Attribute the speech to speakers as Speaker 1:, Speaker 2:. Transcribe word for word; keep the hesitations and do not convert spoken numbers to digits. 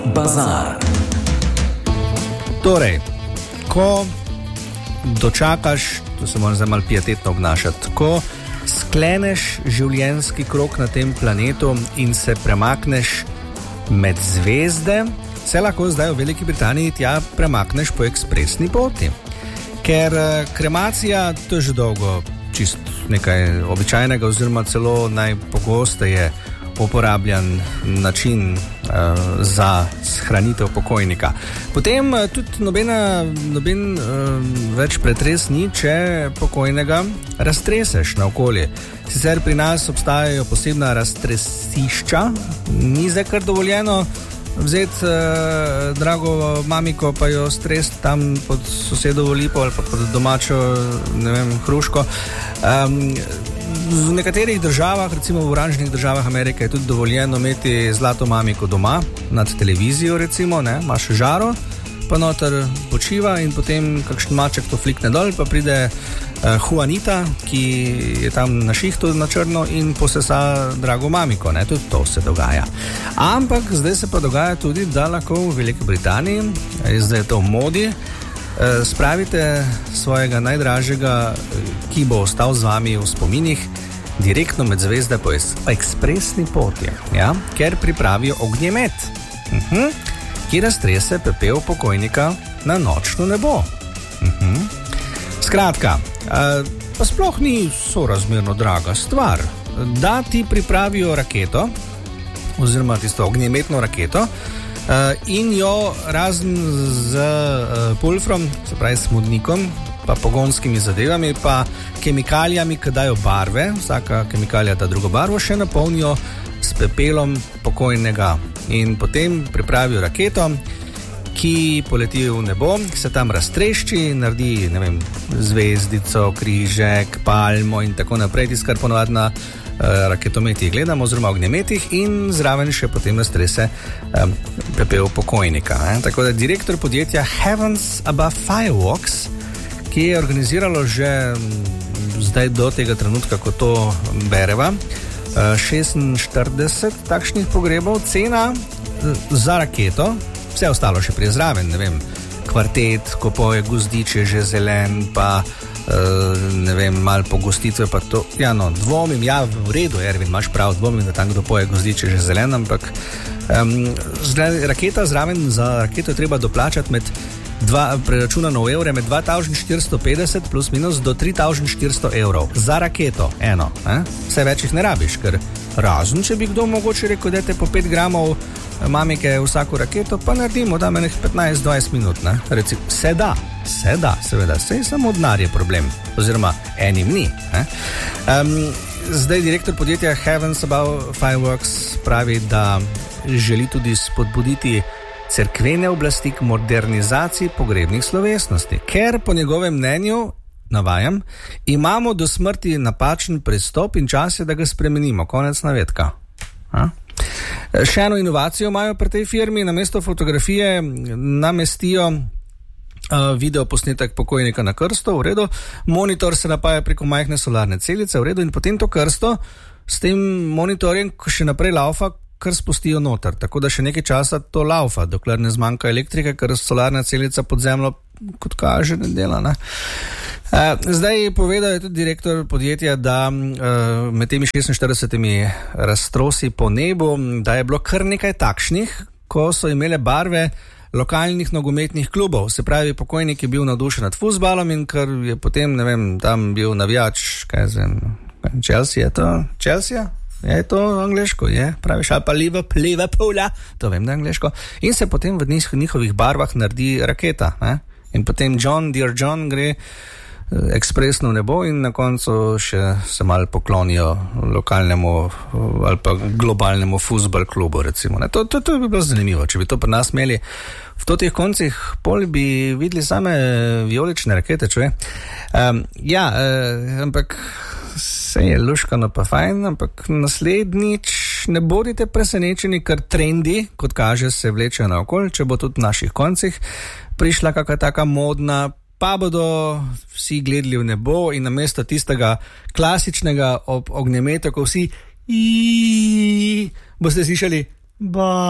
Speaker 1: Bazar.
Speaker 2: Torej, ko dočakaš, to se moram zdaj malo pietetno obnašati, ko skleneš življenjski krog na tem planetu in se premakneš med zvezde, se lahko zdaj v Veliki Britaniji tja premakneš po ekspresni poti. Ker kremacija, to je že dolgo čist nekaj običajnega oziroma celo najpogosteje uporabljan način uh, za shranitev pokojnika. Potem uh, tudi nobena, noben uh, več pretres ni, če pokojnega raztreseš na okolje. Sicer pri nas obstajajo posebna raztresišča, ni zdaj kar dovoljeno vzeti uh, drago mamiko pa jo stresti tam pod sosedovo lipo ali pa pod domačo, ne vem, hruško. Um, v nekaterih državah, recimo v oranžnih državah Amerike, je tudi dovoljeno imeti zlato mamiko doma, nad televizijo recimo, ne, imaš žaro, pa noter počiva in potem kakšen maček to flikne dol, pa pride uh, Juanita, ki je tam na šihtu na črno in posesa drago mamiko, ne, tudi to se dogaja. Ampak zdaj se pa dogaja tudi, da lahko v Veliki Britaniji, zdaj je to v modi, uh, spravite svojega najdražjega, ki bo ostal z vami v spominih, direktno med zvezde po ekspresni poti, ja, ker pripravijo ognjemet. Uh-huh. Ki raztrese pepel pokojnika na nočno nebo. Uh-huh. Skratka, pa sploh ni sorazmerno draga stvar, da ti pripravijo raketo, oziroma tisto ognjemetno raketo, in jo razen z pulfrom, se pravi smodnikom, pa pogonskimi zadevami, pa kemikalijami, ki dajo barve, vsaka kemikalija da drugo barvo, še napolnijo s pepelom pokojnega in potem pripravijo raketo, ki poleti v nebo, se tam raztrešči, naredi, ne vem, zvezdico, križek, palmo in tako naprej, tisto, kar ponovadi na uh, raketometih gledamo, oziroma ognjemetih, in zraven še potem raztrese um, pepel pokojnika. Eh? Tako da direktor podjetja Heavens Above Fireworks, ki je organiziralo že zdaj do tega trenutka, ko to bereva, šestinštirideset takšnih pogrebov, cena za raketo, vse ostalo še prije zraven, ne vem, kvartet, ko poje gozdič je že zelen, pa ne vem, malo pogostitve, pa to, ja no, dvomim, ja, v redu, Ervin, imaš prav, dvomim, da tam, kdo poje gozdič je že zelen, ampak um, raketa zraven, za raketo je treba doplačati med Dva, preračunano v evre med dva tisoč štiristo petdeset plus minus do tri tisoč štiristo evrov za raketo, eno, eh? Vse več jih ne rabiš, ker razen, če bi kdo mogoče rekel, dajte po pet gramov mamike vsako raketo, pa naredimo, da menih petnajst do dvajset minut, ne? Recimo, se da, se da, seveda, sej samo denar je problem, oziroma enim ni, eh? um, Zdaj direktor podjetja Heavens Above Fireworks pravi, da želi tudi spodbuditi cerkvene oblasti k modernizaciji pogrebnih slovesnosti, ker po njegovem mnenju, navajam, imamo do smrti napačen pristop in čas je, da ga spremenimo. Konec navedka. A? Še eno inovacijo imajo pri tej firmi, namesto fotografije namestijo uh, video posnetek pokojnika na krsto, v redu, monitor se napaja preko majhne solarne celice, v redu, in potem to krsto s tem monitorjem, ko še naprej laufa, kar spustijo noter, tako da še nekaj časa to laufa, dokler ne zmanjka elektrike, ker solarna celica pod zemljo, kot kaže, ne dela, ne? Zdaj povedal je tudi direktor podjetja, da med temi šestinštiridesetimi raztrosi po nebu, da je bilo kar nekaj takšnih, ko so imele barve lokalnih nogometnih klubov. Se pravi, pokojnik je bil navdušen nad fuzbalom in ker je potem, ne vem, tam bil navijač, kaj zvem, Chelsea je to? Chelsea? Je to angleško, je, praviš, ali pa Liverpool, Liverpoola, to vem, da je angleško. In se potem v njihovih barvah naredi raketa, ne? In potem John, dear John, gre ekspresno v nebo in na koncu še se malo poklonijo lokalnemu ali pa globalnemu fuzbal klubu, recimo. Ne? To, to, to bi bilo zanimivo, če bi to pri nas imeli v totih koncih, pol bi videli same vijolične rakete, čuje. Um, ja, uh, ampak se je luškano pa fajn, ampak naslednjič ne bodite presenečeni, ker trendi, kot kaže, se vlečejo naokoli, če bo tudi v naših koncih prišla kakšna taka modna, pa bodo vsi gledali v nebo in namesto tistega klasičnega ob ognjemetu, ko vsi boste slišali ba